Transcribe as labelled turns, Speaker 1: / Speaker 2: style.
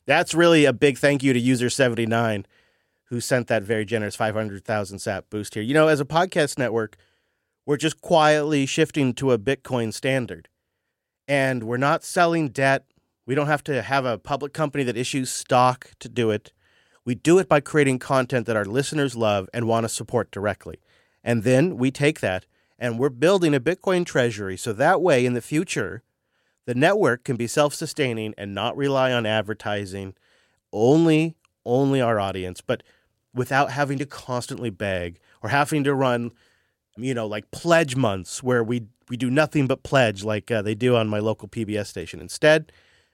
Speaker 1: That's really a big thank you to user 79 who sent that very generous 500,000 sat boost here. You know, as a podcast network, we're just quietly shifting to a Bitcoin standard. And we're not selling debt. We don't have to have a public company that issues stock to do it. We do it by creating content that our listeners love and want to support directly. And then we take that and we're building a Bitcoin treasury. So that way in the future, the network can be self-sustaining and not rely on advertising, only our audience, but without having to constantly beg or having to run, like pledge months where we do nothing but pledge like they do on my local PBS station. Instead,